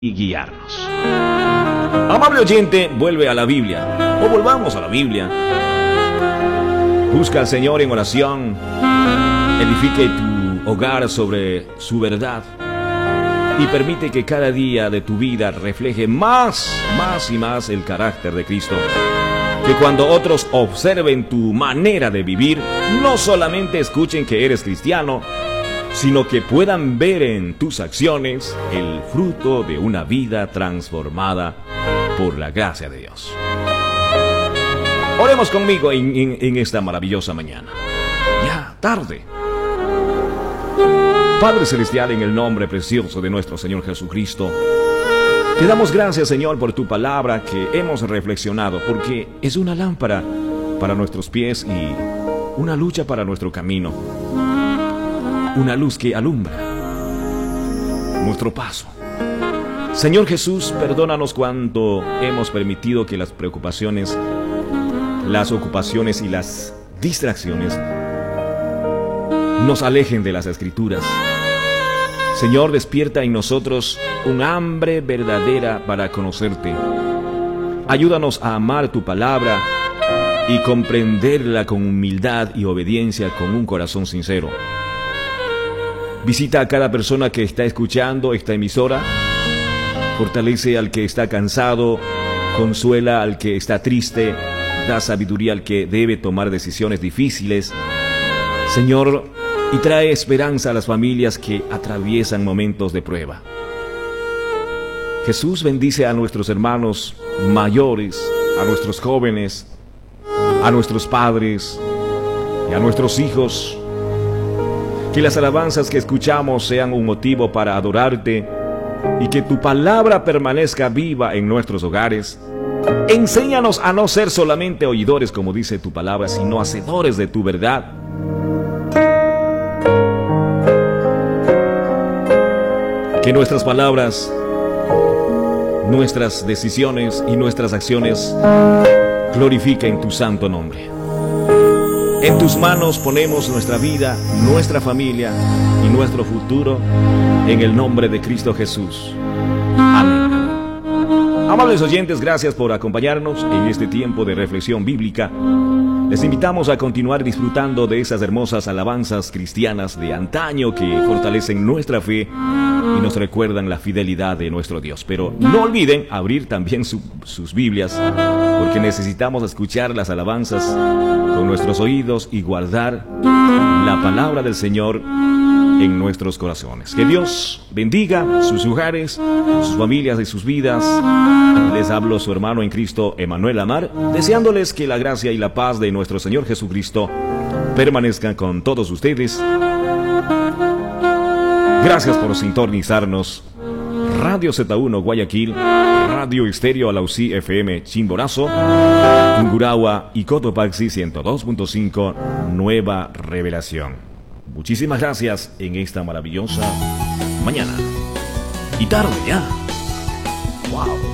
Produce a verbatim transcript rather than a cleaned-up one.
y guiarnos. Amable oyente, vuelve a la Biblia, o volvamos a la Biblia. Busca al Señor en oración, edifique tu hogar sobre su verdad y permite que cada día de tu vida refleje más, más y más el carácter de Cristo. Que cuando otros observen tu manera de vivir, no solamente escuchen que eres cristiano, sino que puedan ver en tus acciones el fruto de una vida transformada por la gracia de Dios. Oremos conmigo en, en, en esta maravillosa mañana. Ya, tarde. Padre Celestial, en el nombre precioso de nuestro Señor Jesucristo, te damos gracias, Señor, por tu palabra que hemos reflexionado, porque es una lámpara para nuestros pies y una lucha para nuestro camino. Una luz que alumbra nuestro paso. Señor Jesús, perdónanos cuando hemos permitido que las preocupaciones, las ocupaciones y las distracciones nos alejen de las Escrituras. Señor, despierta en nosotros un hambre verdadera para conocerte. Ayúdanos a amar tu palabra y comprenderla con humildad y obediencia, con un corazón sincero. Visita a cada persona que está escuchando esta emisora. Fortalece al que está cansado, consuela al que está triste, da sabiduría al que debe tomar decisiones difíciles. Señor, y trae esperanza a las familias que atraviesan momentos de prueba. Jesús, bendice a nuestros hermanos mayores, a nuestros jóvenes, a nuestros padres y a nuestros hijos. Que las alabanzas que escuchamos sean un motivo para adorarte y que tu palabra permanezca viva en nuestros hogares. Enséñanos a no ser solamente oidores, como dice tu palabra, sino hacedores de tu verdad. Que nuestras palabras, nuestras decisiones y nuestras acciones glorifiquen tu santo nombre. En tus manos ponemos nuestra vida, nuestra familia y nuestro futuro, en el nombre de Cristo Jesús. Amén. Amables oyentes, gracias por acompañarnos en este tiempo de reflexión bíblica. Les invitamos a continuar disfrutando de esas hermosas alabanzas cristianas de antaño que fortalecen nuestra fe y nos recuerdan la fidelidad de nuestro Dios. Pero no olviden abrir también su, sus Biblias, porque necesitamos escuchar las alabanzas con nuestros oídos y guardar la palabra del Señor en nuestros corazones. Que Dios bendiga sus hogares, sus familias y sus vidas. Les hablo su hermano en Cristo, Emanuel Amar, deseándoles que la gracia y la paz de nuestro Señor Jesucristo permanezcan con todos ustedes. Gracias por sintonizarnos. Radio Z uno Guayaquil, Radio Estéreo Alausí F M Chimborazo, Tungurahua y Cotopaxi ciento dos punto cinco Nueva Revelación. Muchísimas gracias en esta maravillosa mañana y tarde ya. Wow.